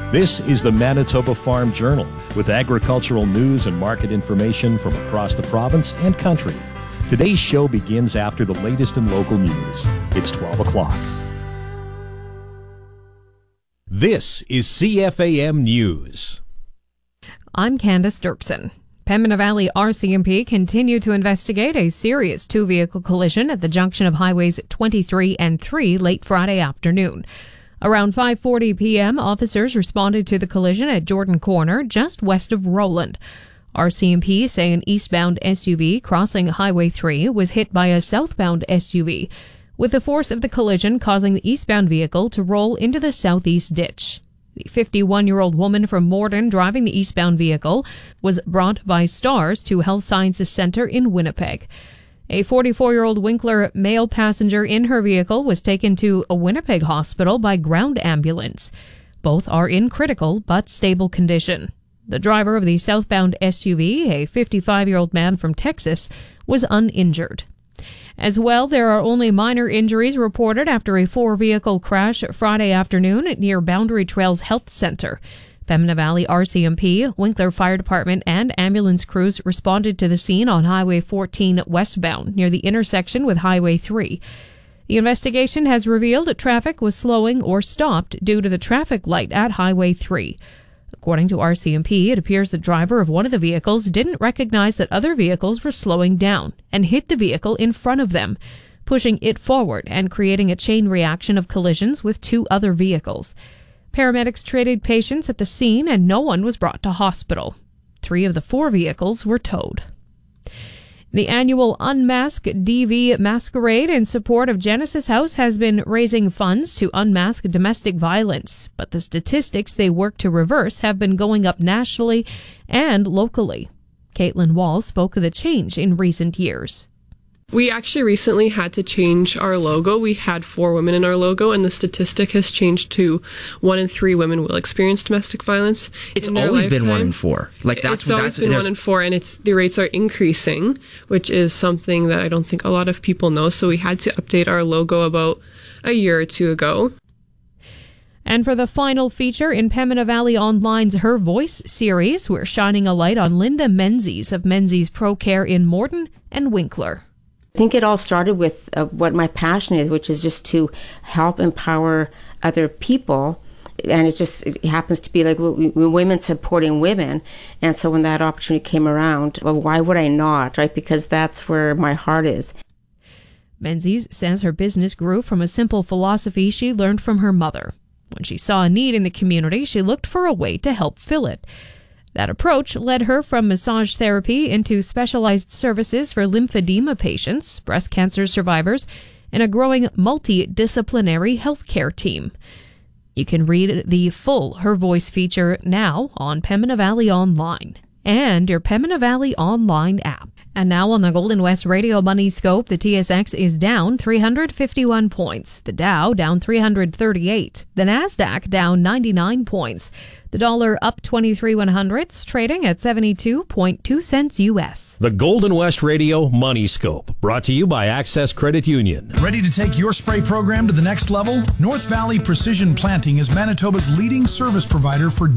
This is the Manitoba Farm Journal with agricultural news and market information from across the province and country. Today's show begins after the latest in local news. It's 12 o'clock. This is CFAM News. I'm Candace Dirksen. Pembina Valley RCMP continued to investigate a serious two-vehicle collision at the junction of Highways 23 and 3 late Friday afternoon. Around 5:40 p.m., officers responded to the collision at Jordan Corner, just west of Roland. RCMP say an eastbound SUV crossing Highway 3 was hit by a southbound SUV, with the force of the collision causing the eastbound vehicle to roll into the southeast ditch. The 51-year-old woman from Morden driving the eastbound vehicle was brought by STARS to Health Sciences Centre in Winnipeg. A 44-year-old Winkler male passenger in her vehicle was taken to a Winnipeg hospital by ground ambulance. Both are in critical but stable condition. The driver of the southbound SUV, a 55-year-old man from Texas, was uninjured. As well, there are only minor injuries reported after a four-vehicle crash Friday afternoon near Boundary Trails Health Centre. Pembina Valley RCMP, Winkler Fire Department, and ambulance crews responded to the scene on Highway 14 westbound near the intersection with Highway 3. The investigation has revealed that traffic was slowing or stopped due to the traffic light at Highway 3. According to RCMP, it appears the driver of one of the vehicles didn't recognize that other vehicles were slowing down and hit the vehicle in front of them, pushing it forward and creating a chain reaction of collisions with two other vehicles. Paramedics treated patients at the scene and no one was brought to hospital. 3 of the 4 vehicles were towed. The annual Unmask DV Masquerade in support of Genesis House has been raising funds to unmask domestic violence, but the statistics they work to reverse have been going up nationally and locally. Caitlin Wall spoke of the change in recent years. We actually recently had to change our logo. We had 4 women in our logo, and the statistic has changed to 1 in 3 women will experience domestic violence. It's always been 1 in 4. It's always been 1 in 4, and the rates are increasing, which is something that I don't think a lot of people know. So we had to update our logo about a year or 2 ago. And for the final feature in Pembina Valley Online's Her Voice series, we're shining a light on Linda Menzies of Menzies Pro Care in Morden and Winkler. I think it all started with what my passion is, which is just to help empower other people. And it happens to be like women supporting women. And so when that opportunity came around, well, why would I not, right? Because that's where my heart is. Menzies says her business grew from a simple philosophy she learned from her mother. When she saw a need in the community, she looked for a way to help fill it. That approach led her from massage therapy into specialized services for lymphedema patients, breast cancer survivors, and a growing multidisciplinary healthcare team. You can read the full Her Voice feature now on Pembina Valley Online and your Pembina Valley Online app. And now on the Golden West Radio Money Scope, the TSX is down 351 points. The Dow down 338. The Nasdaq down 99 points. The dollar up 23/100ths, trading at 72.2 cents U.S. The Golden West Radio Money Scope, brought to you by Access Credit Union. Ready to take your spray program to the next level? North Valley Precision Planting is Manitoba's leading service provider for